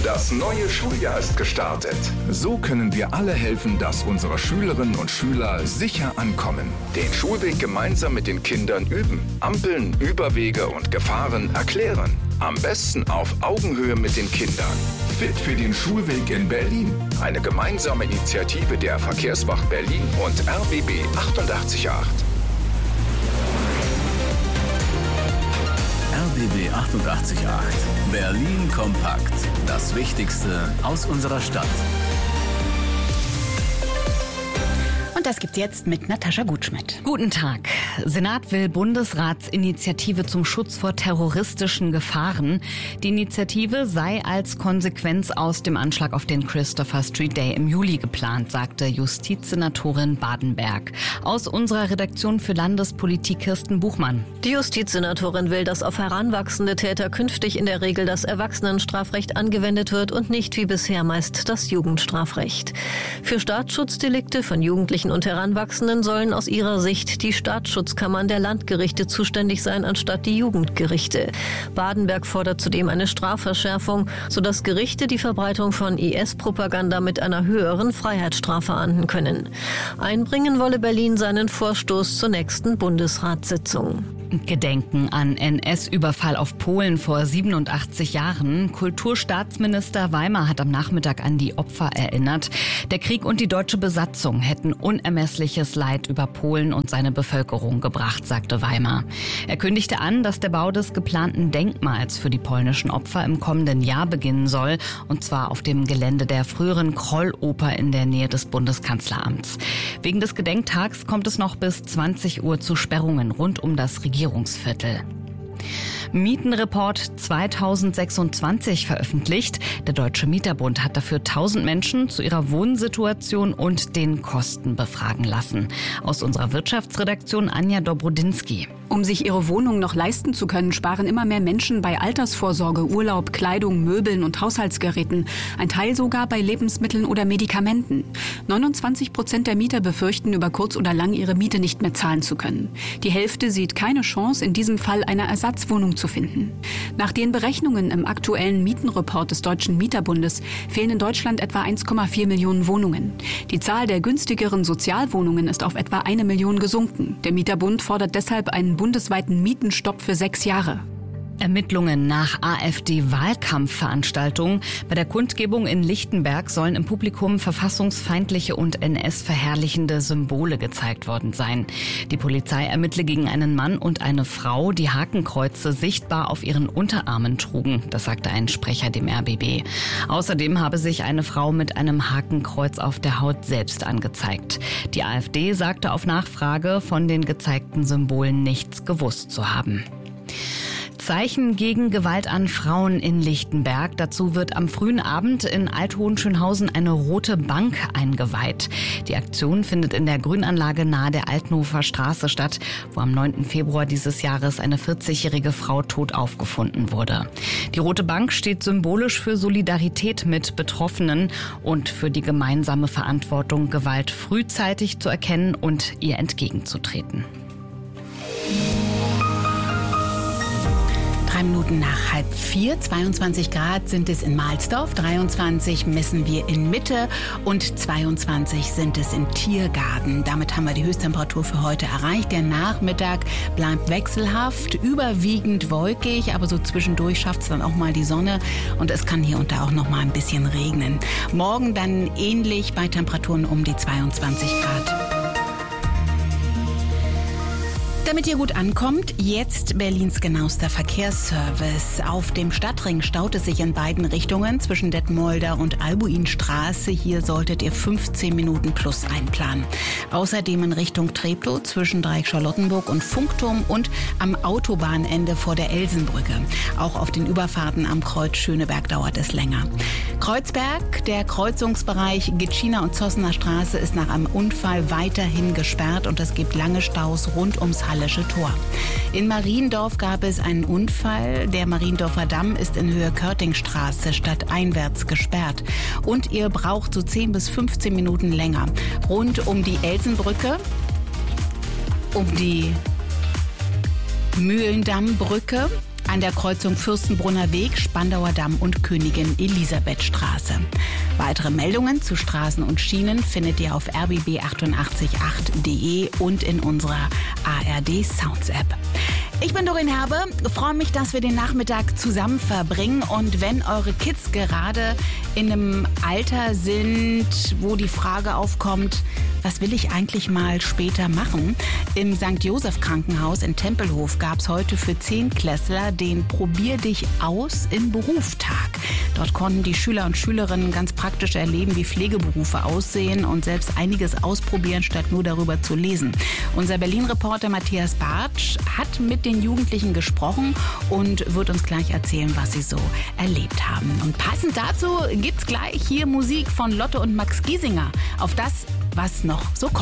Das neue Schuljahr ist gestartet. So können wir alle helfen, dass unsere Schülerinnen und Schüler sicher ankommen. Den Schulweg gemeinsam mit den Kindern üben. Ampeln, Überwege und Gefahren erklären. Am besten auf Augenhöhe mit den Kindern. Fit für den Schulweg in Berlin. Eine gemeinsame Initiative der Verkehrswacht Berlin und RBB 88.8. RBB 88.8. Berlin kompakt. Das Wichtigste aus unserer Stadt. Und das gibt's jetzt mit Natascha Gutschmidt. Guten Tag. Senat will Bundesratsinitiative zum Schutz vor terroristischen Gefahren. Die Initiative sei als Konsequenz aus dem Anschlag auf den Christopher Street Day im Juli geplant, sagte Justizsenatorin Badenberg. Aus unserer Redaktion für Landespolitik Kirsten Buchmann. Die Justizsenatorin will, dass auf heranwachsende Täter künftig in der Regel das Erwachsenenstrafrecht angewendet wird und nicht wie bisher meist das Jugendstrafrecht. Für Staatsschutzdelikte von Jugendlichen und Heranwachsenden sollen aus ihrer Sicht die Staatsschutzkammern der Landgerichte zuständig sein, anstatt die Jugendgerichte. Badenberg fordert zudem eine Strafverschärfung, sodass Gerichte die Verbreitung von IS-Propaganda mit einer höheren Freiheitsstrafe ahnden können. Einbringen wolle Berlin seinen Vorstoß zur nächsten Bundesratssitzung. Gedenken an NS-Überfall auf Polen vor 87 Jahren. Kulturstaatsminister Weimar hat am Nachmittag an die Opfer erinnert. Der Krieg und die deutsche Besatzung hätten unermessliches Leid über Polen und seine Bevölkerung gebracht, sagte Weimar. Er kündigte an, dass der Bau des geplanten Denkmals für die polnischen Opfer im kommenden Jahr beginnen soll, und zwar auf dem Gelände der früheren Kroll-Oper in der Nähe des Bundeskanzleramts. Wegen des Gedenktags kommt es noch bis 20 Uhr zu Sperrungen rund um das Regierungsviertel. Mietenreport 2026 veröffentlicht. Der Deutsche Mieterbund hat dafür 1000 Menschen zu ihrer Wohnsituation und den Kosten befragen lassen. Aus unserer Wirtschaftsredaktion Anja Dobrodinsky. Um sich ihre Wohnung noch leisten zu können, sparen immer mehr Menschen bei Altersvorsorge, Urlaub, Kleidung, Möbeln und Haushaltsgeräten. Ein Teil sogar bei Lebensmitteln oder Medikamenten. 29% der Mieter befürchten, über kurz oder lang ihre Miete nicht mehr zahlen zu können. Die Hälfte sieht keine Chance, in diesem Fall eine Ersatzwohnung zu finden. Nach den Berechnungen im aktuellen Mietenreport des Deutschen Mieterbundes fehlen in Deutschland etwa 1,4 Millionen Wohnungen. Die Zahl der günstigeren Sozialwohnungen ist auf etwa 1 Million gesunken. Der Mieterbund fordert deshalb einen bundesweiten Mietenstopp für 6 Jahre. Ermittlungen nach AfD-Wahlkampfveranstaltungen. Bei der Kundgebung in Lichtenberg sollen im Publikum verfassungsfeindliche und NS-verherrlichende Symbole gezeigt worden sein. Die Polizei ermittle gegen einen Mann und eine Frau, die Hakenkreuze sichtbar auf ihren Unterarmen trugen. Das sagte ein Sprecher dem RBB. Außerdem habe sich eine Frau mit einem Hakenkreuz auf der Haut selbst angezeigt. Die AfD sagte auf Nachfrage, von den gezeigten Symbolen nichts gewusst zu haben. Zeichen gegen Gewalt an Frauen in Lichtenberg. Dazu wird am frühen Abend in Alt-Hohenschönhausen eine rote Bank eingeweiht. Die Aktion findet in der Grünanlage nahe der Altenhofer Straße statt, wo am 9. Februar dieses Jahres eine 40-jährige Frau tot aufgefunden wurde. Die rote Bank steht symbolisch für Solidarität mit Betroffenen und für die gemeinsame Verantwortung, Gewalt frühzeitig zu erkennen und ihr entgegenzutreten. 3 Minuten nach 3:30, 22 Grad sind es in Mahlsdorf, 23 messen wir in Mitte und 22 sind es in Tiergarten. Damit haben wir die Höchsttemperatur für heute erreicht. Der Nachmittag bleibt wechselhaft, überwiegend wolkig, aber so zwischendurch schafft es dann auch mal die Sonne und es kann hier und da auch noch mal ein bisschen regnen. Morgen dann ähnlich bei Temperaturen um die 22 Grad. Damit ihr gut ankommt, jetzt Berlins genauester Verkehrsservice. Auf dem Stadtring staut es sich in beiden Richtungen zwischen Detmolder und Albuinstraße. Hier solltet ihr 15 Minuten plus einplanen. Außerdem in Richtung Treptow zwischen Dreieck Charlottenburg und Funkturm und am Autobahnende vor der Elsenbrücke. Auch auf den Überfahrten am Kreuz Schöneberg dauert es länger. Kreuzberg, der Kreuzungsbereich Gitschiner und Zossener Straße ist nach einem Unfall weiterhin gesperrt und es gibt lange Staus rund ums Hallische Tor. In Mariendorf gab es einen Unfall. Der Mariendorfer Damm ist in Höhe Körtingstraße stadteinwärts gesperrt. Und ihr braucht so 10 bis 15 Minuten länger. Rund um die Elsenbrücke, um die Mühlendammbrücke an der Kreuzung Fürstenbrunner Weg, Spandauer Damm und Königin Elisabeth Straße. Weitere Meldungen zu Straßen und Schienen findet ihr auf rbb888.de und in unserer ARD Sounds App. Ich bin Doreen Herbe, freue mich, dass wir den Nachmittag zusammen verbringen. Und wenn eure Kids gerade in einem Alter sind, wo die Frage aufkommt, was will ich eigentlich mal später machen? Im St. Joseph Krankenhaus in Tempelhof gab es heute für 10-Klässler den Probier dich aus im Beruf-Tag. Dort konnten die Schüler und Schülerinnen ganz praktisch erleben, wie Pflegeberufe aussehen und selbst einiges ausprobieren, statt nur darüber zu lesen. Unser Berlin-Reporter Matthias Bartsch hat mit den Jugendlichen gesprochen und wird uns gleich erzählen, was sie so erlebt haben. Und passend dazu gibt's gleich hier Musik von Lotte und Max Giesinger. Auf das, was noch so kommt.